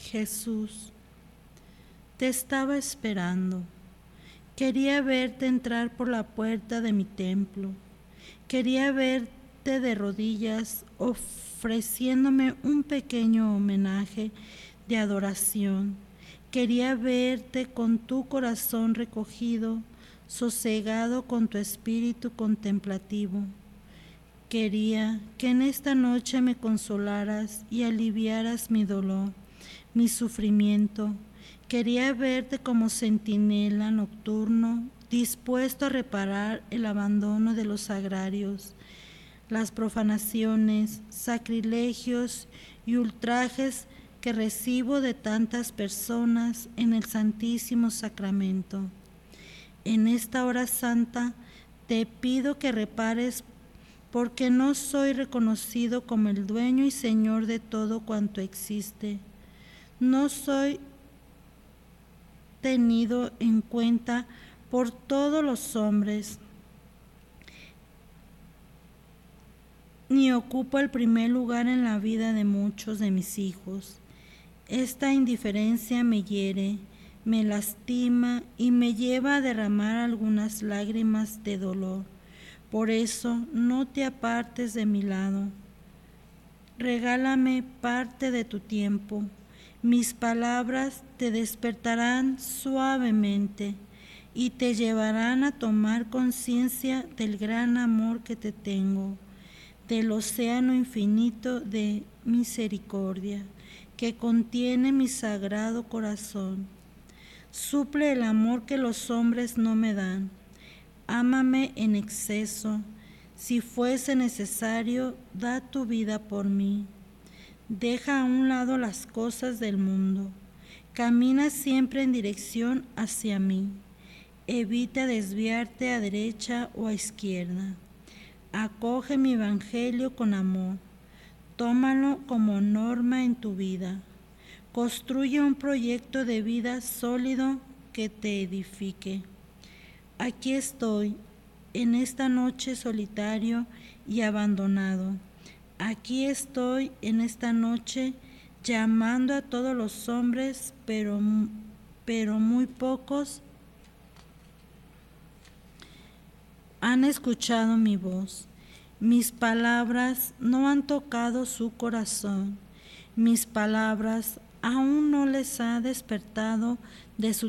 Jesús, te estaba esperando. Quería verte entrar por la puerta de mi templo. Quería verte de rodillas ofreciéndome un pequeño homenaje de adoración. Quería verte con tu corazón recogido, sosegado con tu espíritu contemplativo. Quería que en esta noche me consolaras y aliviaras mi dolor, mi sufrimiento. Quería verte como centinela nocturno, dispuesto a reparar el abandono de los sagrarios, las profanaciones, sacrilegios y ultrajes que recibo de tantas personas en el Santísimo Sacramento. En esta hora santa te pido que repares, porque no soy reconocido como el dueño y señor de todo cuanto existe. No soy tenido en cuenta por todos los hombres, ni ocupo el primer lugar en la vida de muchos de mis hijos. Esta indiferencia me hiere, me lastima y me lleva a derramar algunas lágrimas de dolor. Por eso no te apartes de mi lado. Regálame parte de tu tiempo. Mis palabras te despertarán suavemente y te llevarán a tomar conciencia del gran amor que te tengo, del océano infinito de misericordia que contiene mi sagrado corazón. Suple el amor que los hombres no me dan. Ámame en exceso. Si fuese necesario, da tu vida por mí. Deja a un lado las cosas del mundo. Camina siempre en dirección hacia mí. Evita desviarte a derecha o a izquierda. Acoge mi evangelio con amor. Tómalo como norma en tu vida. Construye un proyecto de vida sólido que te edifique. Aquí estoy, en esta noche solitario y abandonado. Aquí estoy en esta noche llamando a todos los hombres, pero muy pocos han escuchado mi voz. Mis palabras no han tocado su corazón. Mis palabras aún no les ha despertado de su